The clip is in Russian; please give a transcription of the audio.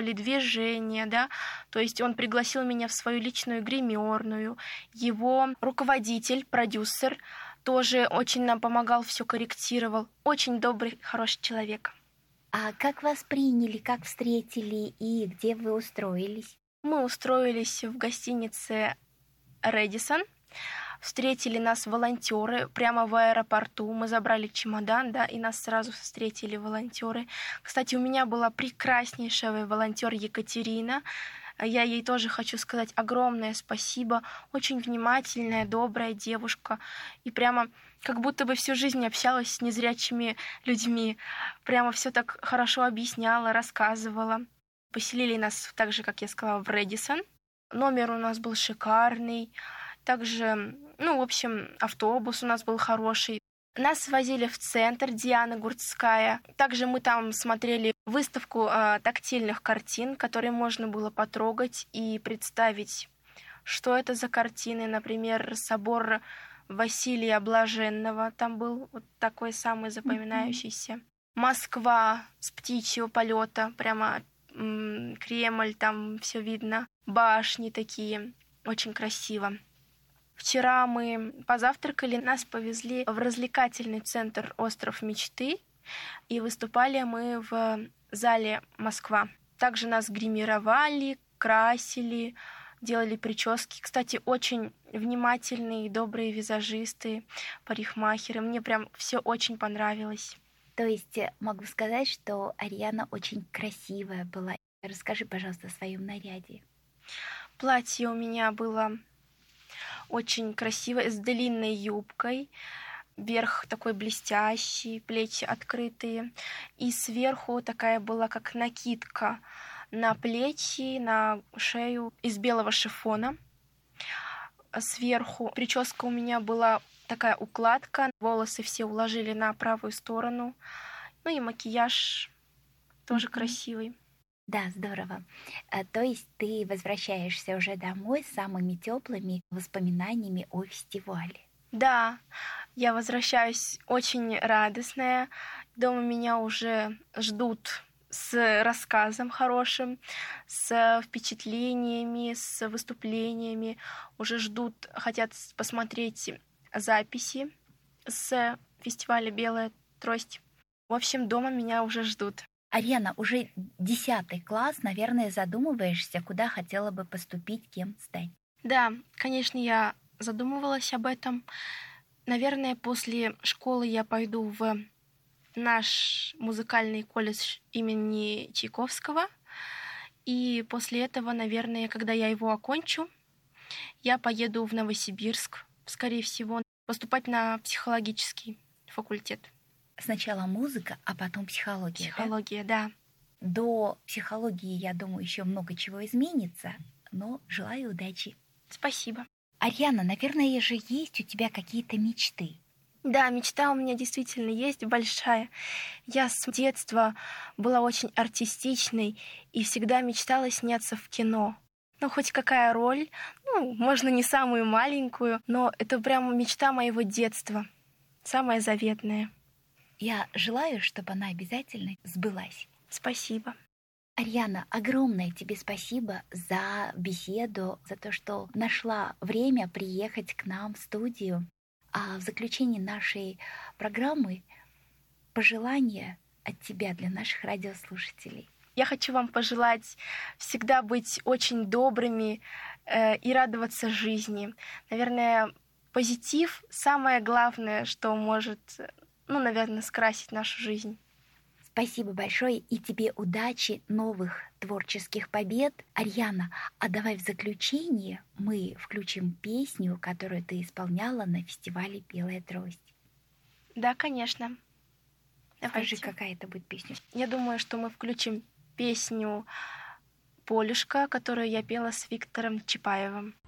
организовывали движение, да, то есть он пригласил меня в свою личную гримерную. Его руководитель, продюсер, тоже очень нам помогал, все корректировал. Очень добрый, хороший человек. А как вас приняли, как встретили и где вы устроились? Мы устроились в гостинице «Рэдисон». Встретили нас волонтеры прямо в аэропорту. Мы забрали чемодан, да, и нас сразу встретили волонтеры. Кстати, у меня была прекраснейшая волонтер Екатерина. Я ей тоже хочу сказать огромное спасибо. Очень внимательная, добрая девушка. И прямо как будто бы всю жизнь общалась с незрячими людьми. Прямо все так хорошо объясняла, рассказывала. Поселили нас так же, как я сказала, в Рэдисон. Номер у нас был шикарный. Также, в общем, автобус у нас был хороший. Нас свозили в центр, Диана Гурцкая. Также мы там смотрели выставку тактильных картин, которые можно было потрогать и представить, что это за картины. Например, собор Василия Блаженного. Там был вот такой самый запоминающийся. Москва с птичьего полета, прямо Кремль, там все видно. Башни такие, очень красиво. Вчера мы позавтракали, нас повезли в развлекательный центр «Остров мечты», и выступали мы в зале «Москва». Также нас гримировали, красили, делали прически. Кстати, очень внимательные и добрые визажисты, парикмахеры. Мне прям все очень понравилось. То есть могу сказать, что Ариана очень красивая была. Расскажи, пожалуйста, о своем наряде. Платье у меня было очень красивое, с длинной юбкой. Верх такой блестящий, плечи открытые. И сверху такая была как накидка на плечи, на шею из белого шифона. Сверху прическа у меня была такая укладка. Волосы все уложили на правую сторону. И макияж тоже красивый. Да, здорово. То есть ты возвращаешься уже домой с самыми теплыми воспоминаниями о фестивале. Да, я возвращаюсь очень радостная. Дома меня уже ждут с рассказом хорошим, с впечатлениями, с выступлениями. Уже ждут, хотят посмотреть записи с фестиваля «Белая трость». В общем, дома меня уже ждут. Ариана, уже 10 класс, наверное, задумываешься, куда хотела бы поступить, кем стать. Да, конечно, я задумывалась об этом. Наверное, после школы я пойду в наш музыкальный колледж имени Чайковского. И после этого, наверное, когда я его окончу, я поеду в Новосибирск, скорее всего, поступать на психологический факультет. Сначала музыка, а потом психология. Психология, да? До психологии, я думаю, еще много чего изменится, но желаю удачи. Спасибо. Ариана, наверное, же есть у тебя какие-то мечты. Да, мечта у меня действительно есть большая. Я с детства была очень артистичной и всегда мечтала сняться в кино. Хоть какая роль, можно не самую маленькую, но это прямо мечта моего детства, самая заветная. Я желаю, чтобы она обязательно сбылась. Спасибо. Ариана, огромное тебе спасибо за беседу, за то, что нашла время приехать к нам в студию. А в заключении нашей программы пожелания от тебя для наших радиослушателей. Я хочу вам пожелать всегда быть очень добрыми и радоваться жизни. Наверное, позитив — самое главное, что может, наверное, скрасить нашу жизнь. Спасибо большое и тебе удачи, новых творческих побед. Ариана, а давай в заключение мы включим песню, которую ты исполняла на фестивале «Белая трость». Да, конечно. Скажи, какая это будет песня? Я думаю, что мы включим песню «Полюшка», которую я пела с Виктором Чапаевым.